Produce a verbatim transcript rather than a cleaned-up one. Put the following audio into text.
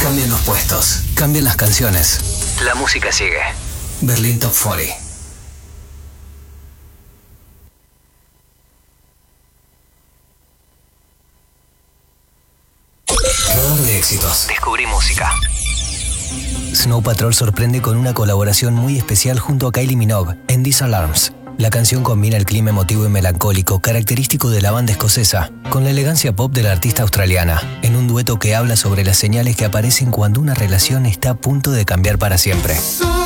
Cambian los puestos, cambian las canciones. La música sigue. Berlín Top cuarenta. Radar de éxitos. Descubrí música. Snow Patrol sorprende con una colaboración muy especial junto a Kylie Minogue en These Alarms. La canción combina el clima emotivo y melancólico característico de la banda escocesa con la elegancia pop de la artista australiana, en un dueto que habla sobre las señales que aparecen cuando una relación está a punto de cambiar para siempre.